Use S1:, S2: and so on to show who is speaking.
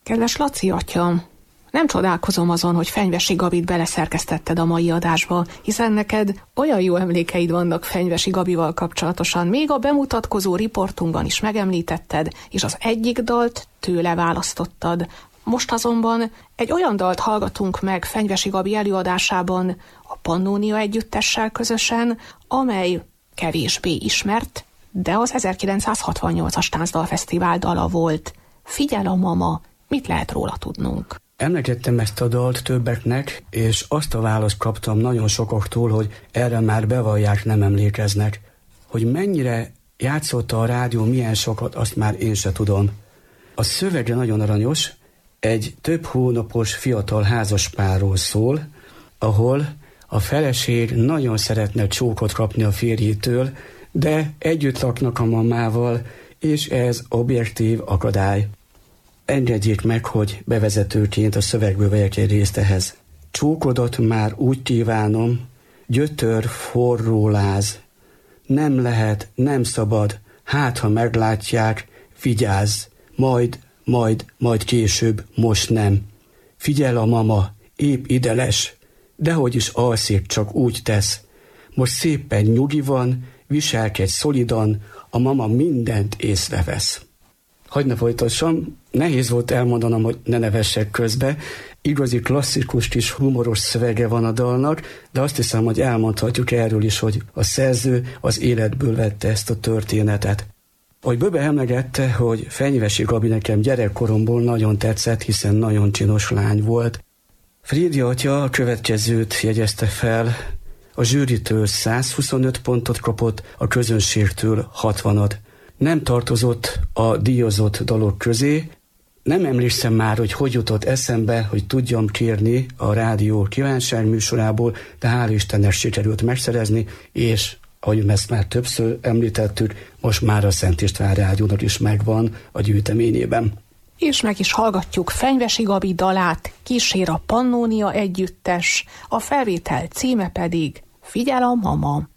S1: Kedves Laci atya, nem csodálkozom azon, hogy Fenyvesi Gabit beleszerkesztetted a mai adásba, hiszen neked olyan jó emlékeid vannak Fenyvesi Gabival kapcsolatosan, még a bemutatkozó riportunkban is megemlítetted, és az egyik dalt tőle választottad. Most azonban egy olyan dalt hallgatunk meg Fenyvesi Gabi előadásában a Pannónia együttessel közösen, amely kevésbé ismert, de az 1968-as Táncdalfesztivál dala volt. Figyel a mama, mit lehet róla tudnunk?
S2: Emlegettem ezt a dalt többeknek, és azt a választ kaptam nagyon sokaktól, hogy erre már bevallják, nem emlékeznek. Hogy mennyire játszotta a rádió, milyen sokat, azt már én se tudom. A szövege nagyon aranyos, egy több hónapos fiatal házaspárról szól, ahol a feleség nagyon szeretne csókot kapni a férjétől, de együtt laknak a mamával, és ez objektív akadály. Engedjék meg, hogy bevezetőként a szövegből vegyek egy részt ehhez. Csókodat már úgy kívánom, gyötör, forró láz. Nem lehet, nem szabad, hát ha meglátják, vigyázz, majd később, most nem. Figyel a mama, épp ideles, dehogy is alszik, csak úgy tesz. Most szépen nyugi van, viselkedj szolidan, a mama mindent észrevesz. Hadd ne folytassam, nehéz volt elmondanom, hogy ne nevessek közbe. Igazi klasszikus kis humoros szövege van a dalnak, de azt hiszem, hogy elmondhatjuk erről is, hogy a szerző az életből vette ezt a történetet. Ahogy Böbe emlegette, hogy Fenyvesi Gabi nekem gyerekkoromból nagyon tetszett, hiszen nagyon csinos lány volt. Frédi atya a következőt jegyezte fel, a zsűritől 125 pontot kapott, a közönségtől 60-at. Nem tartozott a díjazott dalok közé. Nem emlékszem már, hogy jutott eszembe, hogy tudjam kérni a rádió kívánság műsorából, de hál' Istennek sikerült megszerezni, és ahogy ezt már többször említettük, most már a Szent István rádiónak is megvan a gyűjteményében.
S1: És meg is hallgatjuk Fenyvesi Gabi dalát, kísér a Pannónia együttes, a felvétel címe pedig Figyel a mama.